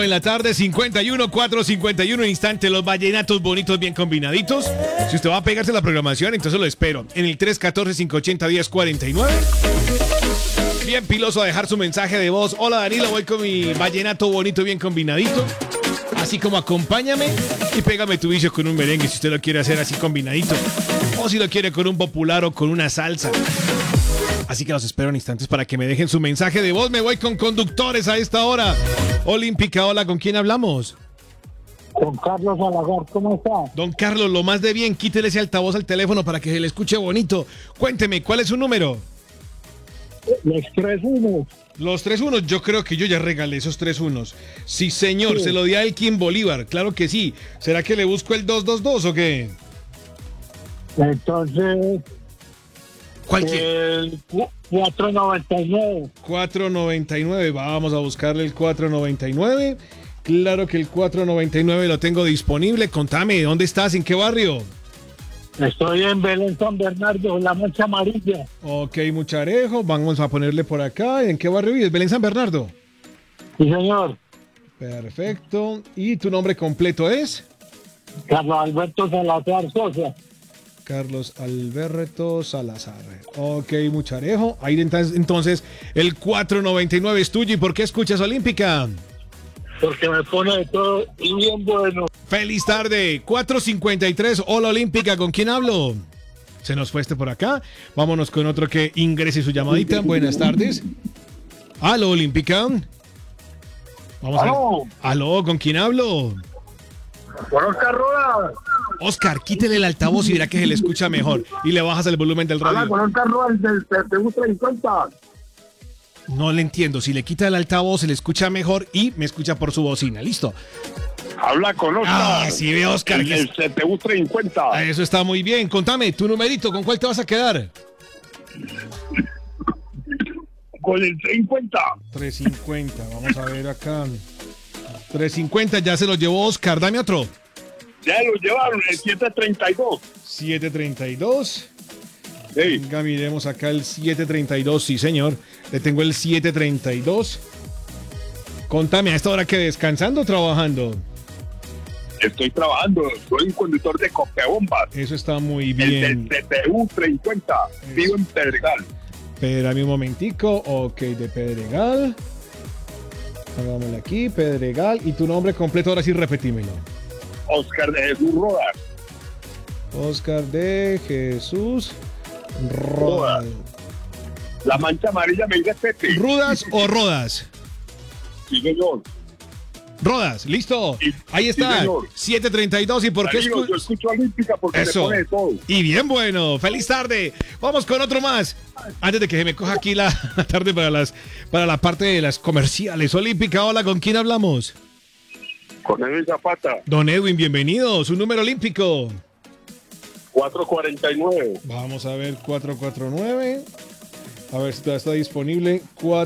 En la tarde, 4:51 instante, los vallenatos bonitos bien combinaditos. Si usted va a pegarse la programación, entonces lo espero. En el 314-580-1049. Bien piloso a dejar su mensaje de voz. Hola Danilo, voy con mi vallenato bonito bien combinadito. Así como acompáñame y pégame tu vicio con un merengue si usted lo quiere hacer así combinadito. O si lo quiere con un popular o con una salsa. Así que los espero en instantes para que me dejen su mensaje de voz. Me voy con conductores a esta hora. Olímpica, hola, ¿con quién hablamos? Con Carlos Salazar, ¿cómo está? Don Carlos, lo más de bien, quítele ese altavoz al teléfono para que se le escuche bonito. Cuénteme, ¿cuál es su número? Los 3-1. Los 3-1, yo creo que yo ya regalé esos 3-1. Sí, señor, sí. Se lo di a Elkin Bolívar, claro que sí. ¿Será que le busco el 222 o qué? Entonces... Cualquier. El 499. 499, vamos a buscarle el 499. Claro que el 499 lo tengo disponible. Contame, ¿dónde estás? ¿En qué barrio? Estoy en Belén San Bernardo, La Mancha Amarilla. Ok, Mucharejo, vamos a ponerle por acá. ¿En qué barrio vives? ¿Belén San Bernardo? Sí, señor. Perfecto. ¿Y tu nombre completo es? Carlos Alberto Salazar Sosa. Carlos Alberto Salazar. Ok, Mucharejo. Ahí entonces el 499 es tuyo. ¿Y por qué escuchas Olímpica? Porque me pone de todo y bien bueno. Feliz tarde. 453. Hola Olímpica. ¿Con quién hablo? Se nos fue por acá. Vámonos con otro que ingrese su llamadita. Buenas tardes. Aló, Olímpica. Vamos ¿Aló? a ver. Aló, ¿con quién hablo? Con Oscar Rodas. Oscar, quítele el altavoz y verá que se le escucha mejor. Y le bajas el volumen del radio. Hola, con Oscar Rodas, te gusta en cuenta. No le entiendo. Si le quita el altavoz, se le escucha mejor y me escucha por su bocina. ¿Listo? Habla con Oscar. Ah, sí, ve Oscar. El CTU 50. Eso está muy bien. Contame, tu numerito, ¿con cuál te vas a quedar? Con el 50. 350. Vamos a ver acá. 350, ya se lo llevó Oscar. Dame otro. Ya lo llevaron, el 732. 732. Sí. Venga, miremos acá el 732. Sí, señor. Le tengo el 732. Contame, ¿a esta hora que descansando o trabajando? Estoy trabajando, soy un conductor de Copebombas. Eso está muy bien. El del CTU 50. Vivo en Pedregal. Espérame un momentico. Ok, de Pedregal. Hagámosle aquí, Pedregal. ¿Y tu nombre completo? Ahora sí, repetímelo. Oscar de Jesús Rodas. Oscar de Jesús Rodas. La Mancha Amarilla me dice Pepe. ¿Rudas o Rodas? Sí, señor. Rodas, listo. Sí, ahí está. sí, 732. ¿Y por qué Danilo, yo escucho Olímpica porque eso? me pone de todo. Y bien bueno. Feliz tarde. Vamos con otro más. Antes de que se me coja aquí la tarde para la parte de las comerciales. Olímpica, hola, ¿con quién hablamos? Con Edwin Zapata. Don Edwin, bienvenido. Su número olímpico. 449. Vamos a ver, 449. A ver si todavía está disponible.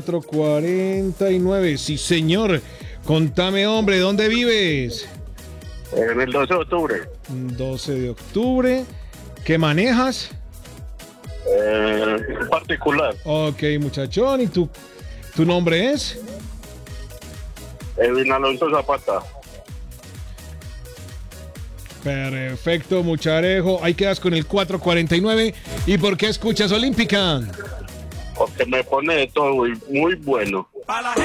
449. Sí, señor. Contame, hombre, ¿dónde vives? En el 12 de octubre. 12 de octubre. ¿Qué manejas? Particular. Ok, muchachón. ¿Y tu nombre es? Edwin Alonso Zapata. Perfecto, Mucharejo. Ahí quedas con el 449. ¿Y por qué escuchas Olímpica? Porque me pone de todo y muy bueno.